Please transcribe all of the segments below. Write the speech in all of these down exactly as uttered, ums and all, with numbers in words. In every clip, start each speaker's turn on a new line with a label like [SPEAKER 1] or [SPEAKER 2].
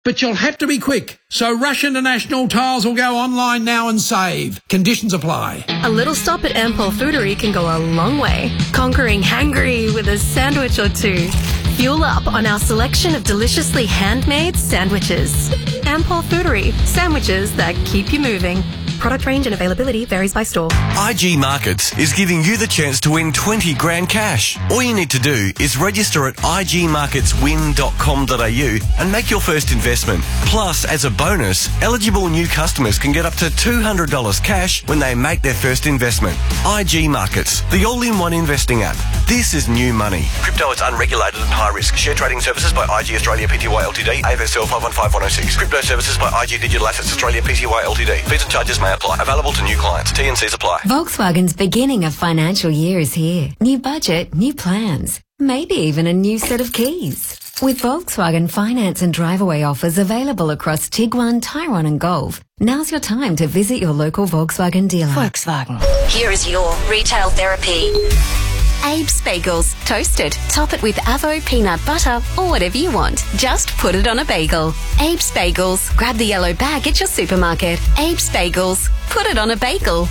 [SPEAKER 1] But you'll have to be quick, so rush into National Tiles or go online now and save. Conditions apply.
[SPEAKER 2] A little stop at Ampol Foodery can go a long way, conquering hangry with a sandwich or two. Fuel up on our selection of deliciously handmade sandwiches. Ampol Foodery, sandwiches that keep you moving. Product range and availability varies by store.
[SPEAKER 3] I G Markets is giving you the chance to win twenty grand cash. All you need to do is register at i g markets win dot com dot a u and make your first investment. Plus, as a bonus, eligible new customers can get up to two hundred dollars cash when they make their first investment. I G Markets, the all-in-one investing app. This is new money. Crypto is unregulated and high risk. Share trading services by I G Australia Pty Ltd. A F S L five one five one oh six. Crypto services by I G Digital Assets Australia Pty Ltd. Fees and charges may apply. Available to new clients. T and Cs apply.
[SPEAKER 4] Volkswagen's beginning of financial year is here. New budget, new plans. Maybe even a new set of keys. With Volkswagen finance and drive-away offers available across Tiguan, Tyrone and Golf, now's your time to visit your local Volkswagen dealer.
[SPEAKER 5] Volkswagen. Here is your retail therapy. Abe's Bagels. Toasted. Top it with Avo, peanut butter, or whatever you want. Just put it on a bagel. Abe's Bagels. Grab the yellow bag at your supermarket. Abe's Bagels. Put it on a bagel.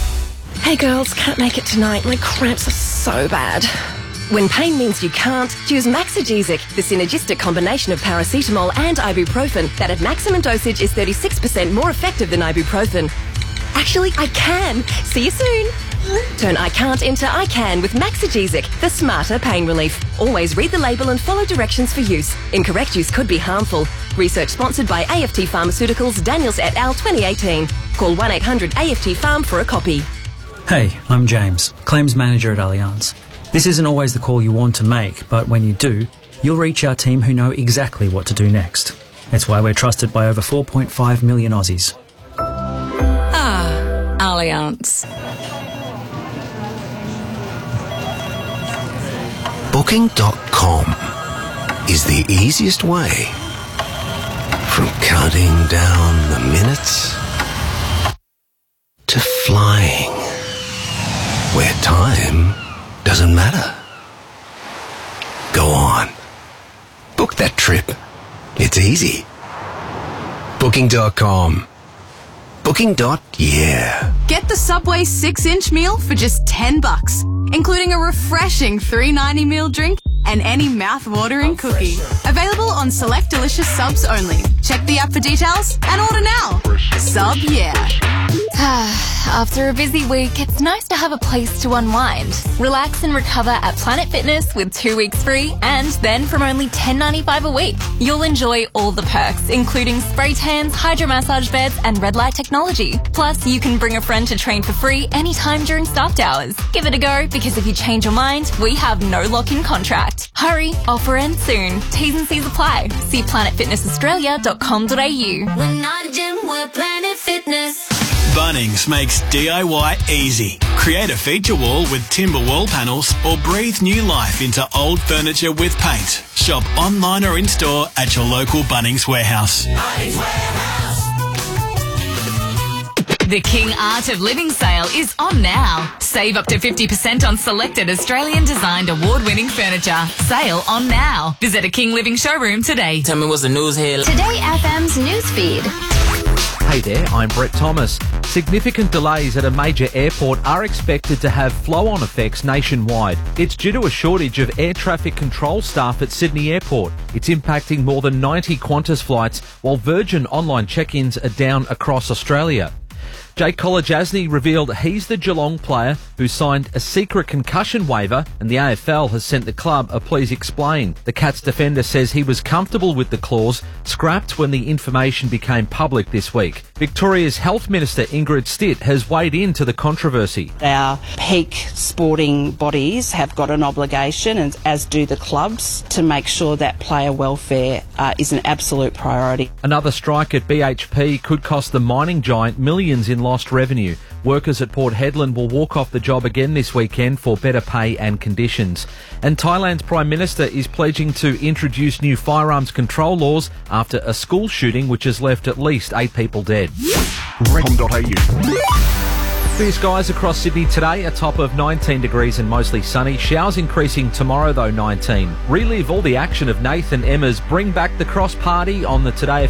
[SPEAKER 6] Hey girls, can't make it tonight. My cramps are so bad. When pain means you can't, choose Maxigesic, the synergistic combination of paracetamol and ibuprofen that at maximum dosage is thirty-six percent more effective than ibuprofen. Actually, I can. See you soon. Turn I can't into I can with Maxigesic, the smarter pain relief. Always read the label and follow directions for use. Incorrect use could be harmful. Research sponsored by A F T Pharmaceuticals, Daniels et al. twenty eighteen. Call one eight hundred A F T Pharm for a copy.
[SPEAKER 7] Hey, I'm James, Claims Manager at Allianz. This isn't always the call you want to make, but when you do, you'll reach our team who know exactly what to do next. That's why we're trusted by over four point five million Aussies.
[SPEAKER 8] Ah, Allianz.
[SPEAKER 9] Booking dot com is the easiest way from counting down the minutes to flying where time doesn't matter. Go on. Book that trip. It's easy. Booking dot com. Booking. Yeah.
[SPEAKER 10] Get the Subway six inch meal for just ten bucks, including a refreshing three ninety meal drink and any mouth-watering cookie. Available on select delicious subs only. Check the app for details and order now. Sub yeah.
[SPEAKER 11] After a busy week, it's nice to have a place to unwind. Relax and recover at Planet Fitness with two weeks free, and then from only ten ninety-five a week, you'll enjoy all the perks, including spray tans, hydro massage beds, and red light technology. Plus, you can bring a friend to train for free anytime during staffed hours. Give it a go, because if you change your mind, we have no lock-in contract. Hurry, offer ends soon. T's and C's apply. See planet fitness australia dot com dot a u.
[SPEAKER 5] We're not a gym, we're Planet Fitness.
[SPEAKER 12] Bunnings makes D I Y easy. Create a feature wall with timber wall panels or breathe new life into old furniture with paint. Shop online or in-store at your local Bunnings warehouse.
[SPEAKER 5] Bunnings Warehouse.
[SPEAKER 8] The King Art of Living sale is on now. Save up to fifty percent on selected Australian-designed award-winning furniture. Sale on now. Visit a King Living showroom today.
[SPEAKER 13] Tell me what's the news here.
[SPEAKER 5] Today F M's newsfeed.
[SPEAKER 14] Hey there, I'm Brett Thomas. Significant delays at a major airport are expected to have flow-on effects nationwide. It's due to a shortage of air traffic control staff at Sydney Airport. It's impacting more than ninety Qantas flights, while Virgin online check-ins are down across Australia. Jake Kolodjasny revealed he's the Geelong player who signed a secret concussion waiver, and the A F L has sent the club a please explain. The Cats defender says he was comfortable with the clause, scrapped when the information became public this week. Victoria's Health Minister Ingrid Stitt has weighed into the controversy.
[SPEAKER 15] Our peak sporting bodies have got an obligation, and as do the clubs, to make sure that player welfare uh, is an absolute priority.
[SPEAKER 14] Another strike at B H P could cost the mining giant millions in lost revenue. Workers at Port Hedland will walk off the job again this weekend for better pay and conditions. And Thailand's Prime Minister is pledging to introduce new firearms control laws after a school shooting which has left at least eight people dead.
[SPEAKER 16] Rec dot a u
[SPEAKER 14] Clear skies across Sydney today, a top of nineteen degrees and mostly sunny. Showers increasing tomorrow though, nineteen. Relive all the action of Nathan Emma's Bring Back the Cross party on the Today